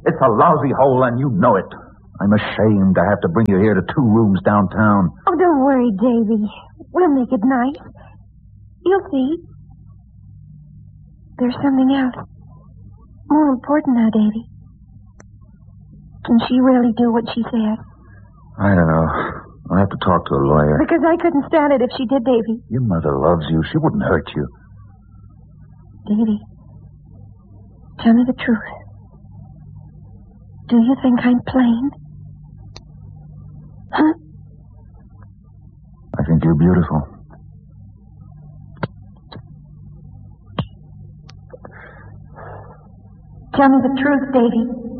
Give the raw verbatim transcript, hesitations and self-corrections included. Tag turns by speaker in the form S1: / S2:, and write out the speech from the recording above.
S1: It's a lousy hole, and you know it. I'm ashamed to have to bring you here to two rooms downtown.
S2: Oh, don't worry, Davy. We'll make it nice. You'll see. There's something else. More important now, Davy. Can she really do what she says?
S1: I don't know. I'll have to talk to a lawyer.
S2: Because I couldn't stand it if she did, Davy.
S1: Your mother loves you. She wouldn't hurt you.
S2: Davy, tell me the truth. Do you think I'm plain? Huh?
S1: I think you're beautiful.
S2: Tell me the truth, Davy.